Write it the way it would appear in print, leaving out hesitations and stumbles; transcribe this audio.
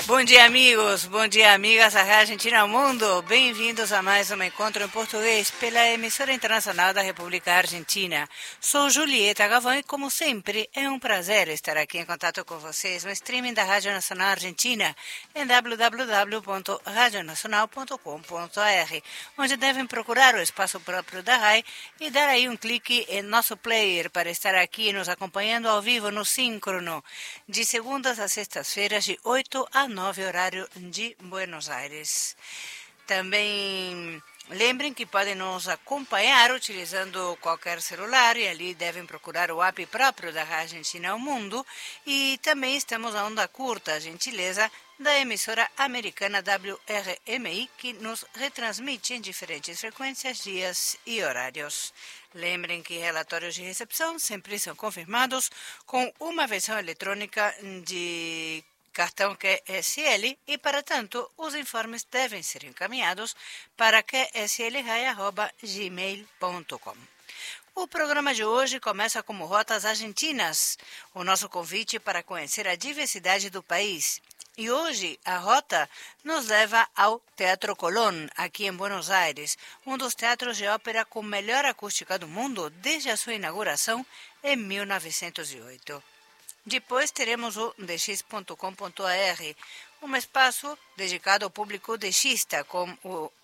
Bom dia, amigos. Bom dia, amigas da Rádio Argentina ao Mundo. Bem-vindos a mais um encontro em português pela emissora internacional da República Argentina. Sou Julieta Gavão e, como sempre, é um prazer estar aqui em contato com vocês no streaming da Rádio Nacional Argentina em www.radionacional.com.br, onde devem procurar o espaço próprio da RAI e dar aí um clique em nosso player para estar aqui nos acompanhando ao vivo no síncrono, de segundas a sextas-feiras, de 8 a 9 horário de Buenos Aires. Também lembrem que podem nos acompanhar utilizando qualquer celular e ali devem procurar o app próprio da Rádio Argentina ao Mundo. E também estamos a onda curta, a gentileza da emissora americana WRMI, que nos retransmite em diferentes frequências, dias e horários. Lembrem que relatórios de recepção sempre são confirmados com uma versão eletrônica de cartão QSL e, para tanto, os informes devem ser encaminhados para qslrai@gmail.com. O programa de hoje começa como Rotas Argentinas, o nosso convite para conhecer a diversidade do país. E hoje a rota nos leva ao Teatro Colón, aqui em Buenos Aires, um dos teatros de ópera com melhor acústica do mundo desde a sua inauguração em 1908. Depois teremos o dx.com.br, um espaço dedicado ao público dexista, com o